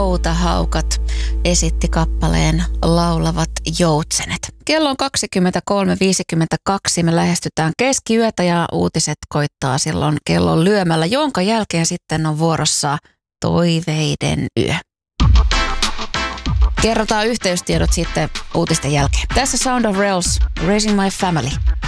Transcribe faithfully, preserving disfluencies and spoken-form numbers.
Outahaukat esitti kappaleen Laulavat joutsenet. Kello on kaksikymmentäkolme viisikymmentäkaksi. Me lähestytään keskiyötä ja uutiset koittaa silloin kellon lyömällä, jonka jälkeen sitten on vuorossa Toiveiden yö. Kerrotaan yhteystiedot sitten uutisten jälkeen. Tässä Sound of Rails, Raising My Family.